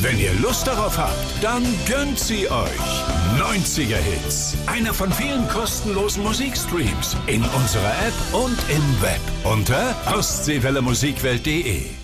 Wenn ihr Lust darauf habt, dann gönnt sie euch. 90er Hits. Einer von vielen kostenlosen Musikstreams in unserer App und im Web unter ostseewellemusikwelt.de.